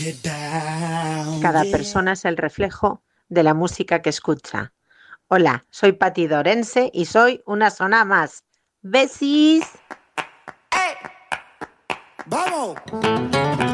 Cada persona es el reflejo de la música que escucha. Hola, soy Pati Dorense y soy una zona más. ¡Besis! ¡Vamos!